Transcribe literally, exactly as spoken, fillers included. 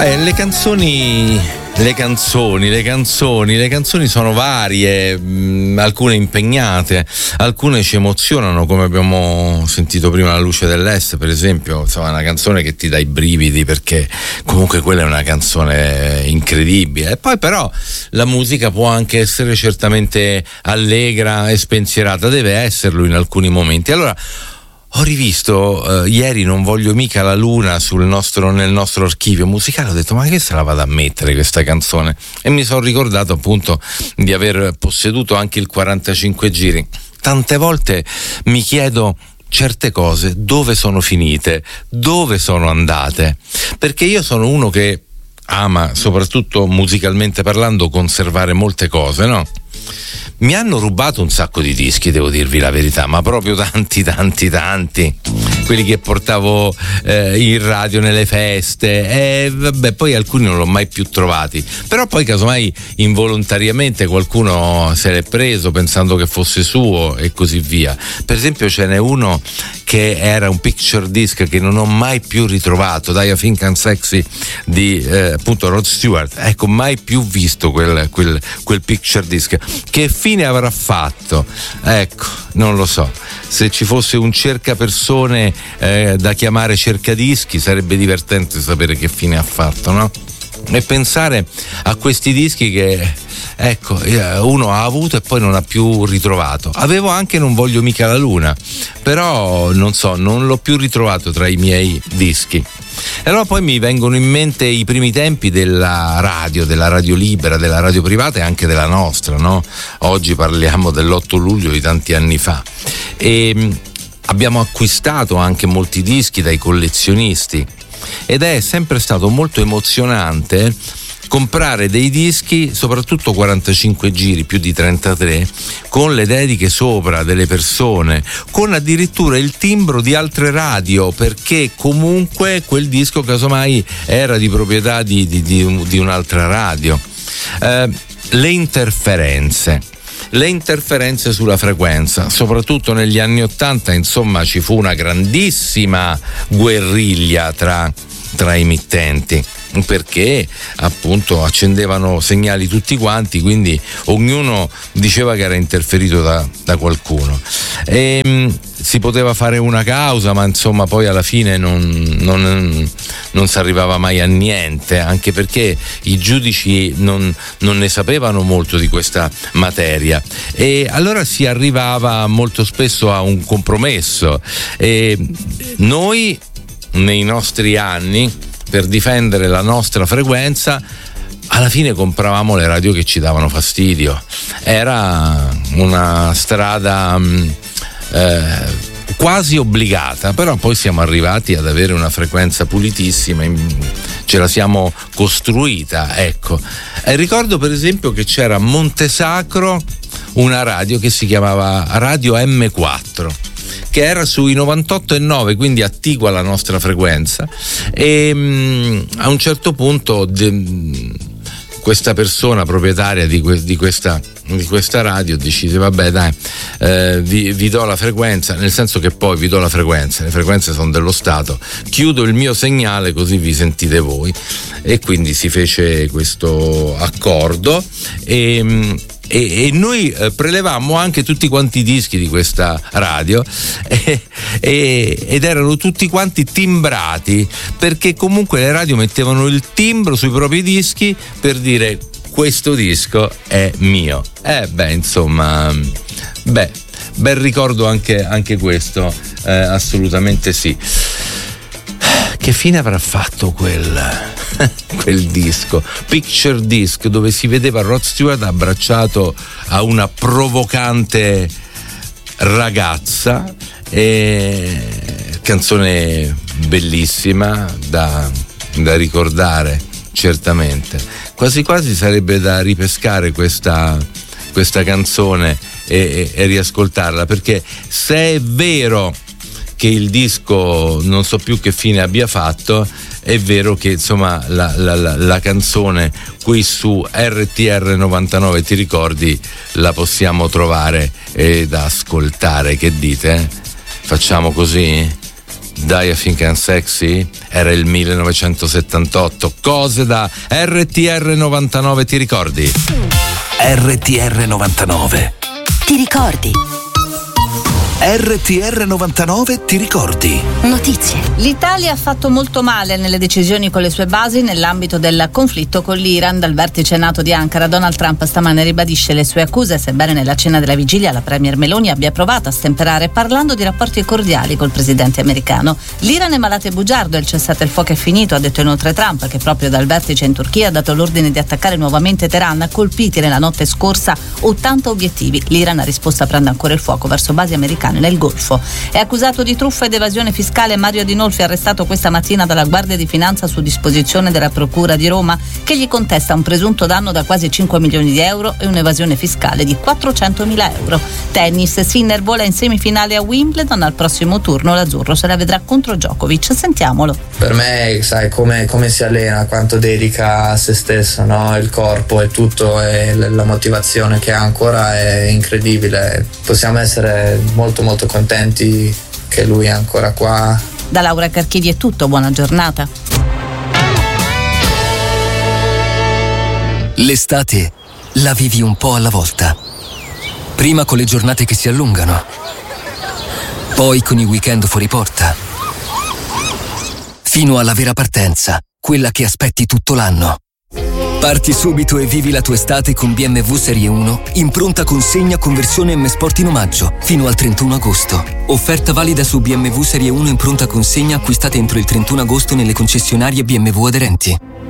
Eh, le canzoni, le canzoni, le canzoni, le canzoni sono varie, mh, alcune impegnate, alcune ci emozionano, come abbiamo sentito prima La luce dell'est, per esempio, insomma, una canzone che ti dà i brividi, perché comunque quella è una canzone incredibile. E poi però la musica può anche essere certamente allegra e spensierata, deve esserlo in alcuni momenti. Allora, ho rivisto eh, ieri Non voglio mica la luna sul nostro, nel nostro archivio musicale, ho detto ma che se la vado a mettere questa canzone, e mi sono ricordato appunto di aver posseduto anche il quarantacinque giri. Tante volte mi chiedo certe cose dove sono finite, dove sono andate, perché io sono uno che ama, soprattutto musicalmente parlando, conservare molte cose, no? Mi hanno rubato un sacco di dischi, devo dirvi la verità, ma proprio tanti, tanti, tanti. Quelli che portavo eh, in radio nelle feste, e vabbè, poi alcuni non l'ho mai più trovati. Però poi casomai involontariamente qualcuno se l'è preso pensando che fosse suo e così via. Per esempio ce n'è uno che era un picture disc che non ho mai più ritrovato, Dai I Think I'm Sexy di eh, appunto Rod Stewart. Ecco, mai più visto quel, quel, quel picture disc. Che fine avrà fatto? Ecco, non lo so. Se ci fosse un cercapersone eh, da chiamare cercadischi, sarebbe divertente sapere che fine ha fatto, no? E pensare a questi dischi che, ecco, uno ha avuto e poi non ha più ritrovato. Avevo anche Non voglio mica la luna, però non so, non l'ho più ritrovato tra i miei dischi. E allora poi mi vengono in mente i primi tempi della radio, della radio libera, della radio privata e anche della nostra, no? Oggi parliamo dell'otto luglio di tanti anni fa. E abbiamo acquistato anche molti dischi dai collezionisti ed è sempre stato molto emozionante comprare dei dischi, soprattutto quarantacinque giri, più di trentatré, con le dediche sopra delle persone, con addirittura il timbro di altre radio, perché comunque quel disco casomai era di proprietà di, di, di, di un'altra radio. Eh, le interferenze. Le interferenze sulla frequenza, soprattutto negli anni ottanta, insomma, ci fu una grandissima guerriglia tra, tra emittenti, perché appunto accendevano segnali tutti quanti, quindi ognuno diceva che era interferito da, da qualcuno. E, mh, si poteva fare una causa, ma insomma poi alla fine non, non, non si arrivava mai a niente, anche perché i giudici non, non ne sapevano molto di questa materia, e allora si arrivava molto spesso a un compromesso. E noi nei nostri anni, per difendere la nostra frequenza, alla fine compravamo le radio che ci davano fastidio. Era una strada mh, eh, quasi obbligata, però poi siamo arrivati ad avere una frequenza pulitissima, ce la siamo costruita, ecco. E ricordo per esempio che c'era a Montesacro una radio che si chiamava Radio M quattro, che era sui novantotto e nove, quindi attigua alla nostra frequenza, e mh, a un certo punto de, questa persona proprietaria di, que, di, questa, di questa radio decise vabbè dai, eh, vi, vi do la frequenza, nel senso che poi vi do la frequenza, le frequenze sono dello Stato, chiudo il mio segnale così vi sentite voi, e quindi si fece questo accordo e mh, E, e noi eh, prelevammo anche tutti quanti i dischi di questa radio e, e, ed erano tutti quanti timbrati, perché comunque le radio mettevano il timbro sui propri dischi per dire questo disco è mio. Eh beh, insomma, beh, bel ricordo anche, anche questo, eh, assolutamente sì. Che fine avrà fatto quel, quel disco, picture disc, dove si vedeva Rod Stewart abbracciato a una provocante ragazza, e canzone bellissima da, da ricordare certamente. Quasi quasi sarebbe da ripescare questa, questa canzone e, e, e riascoltarla, perché se è vero che il disco non so più che fine abbia fatto, è vero che insomma la, la, la, la canzone qui su R T R novantanove, ti ricordi, la possiamo trovare ed ascoltare. Che dite? Facciamo così? Die I Think I'm Sexy? Era il millenovecentosettantotto. Cose da R T R novantanove, ti ricordi? R T R novantanove. Ti ricordi? R T R novantanove, ti ricordi? Notizie. L'Italia ha fatto molto male nelle decisioni con le sue basi nell'ambito del conflitto con l'Iran. Dal vertice NATO di Ankara, Donald Trump stamane ribadisce le sue accuse, sebbene nella cena della vigilia la premier Meloni abbia provato a stemperare parlando di rapporti cordiali col presidente americano. L'Iran è malato e bugiardo, il cessate il fuoco è finito, ha detto inoltre Trump, che proprio dal vertice in Turchia ha dato l'ordine di attaccare nuovamente Teheran, colpiti nella notte scorsa ottanta obiettivi. L'Iran ha risposto aprendo ancora il fuoco verso basi americane nel Golfo. È accusato di truffa ed evasione fiscale Mario Adinolfi, arrestato questa mattina dalla Guardia di Finanza su disposizione della Procura di Roma, che gli contesta un presunto danno da quasi cinque milioni di euro e un'evasione fiscale di quattrocentomila euro. Tennis, Sinner vola in semifinale a Wimbledon, al prossimo turno l'azzurro se la vedrà contro Djokovic. Sentiamolo. Per me, sai, come, come si allena, quanto dedica a se stesso, no? Il corpo e tutto, e la motivazione che ha ancora è incredibile. Possiamo essere molto molto contenti che lui è ancora qua. Da Laura Carchidi è tutto, buona giornata. L'estate la vivi un po' alla volta. Prima con le giornate che si allungano, poi con i weekend fuori porta, fino alla vera partenza, quella che aspetti tutto l'anno. Parti subito e vivi la tua estate con B M W Serie uno in pronta consegna con versione M Sport in omaggio fino al trentuno agosto. Offerta valida su B M W Serie uno in pronta consegna acquistate entro il trentuno agosto nelle concessionarie B M W aderenti.